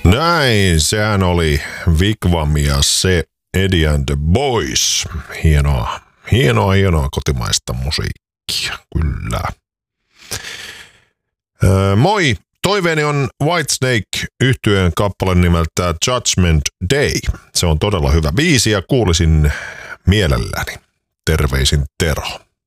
Näin, sehän oli Wigwam ja se Eddie and the Boys. Hienoa kotimaista musiikkia, kyllä. Moi, toiveeni on Whitesnake -yhtyeen kappale nimeltä Judgment Day. Se on todella hyvä biisi ja kuulisin mielelläni. Terveisin Tero.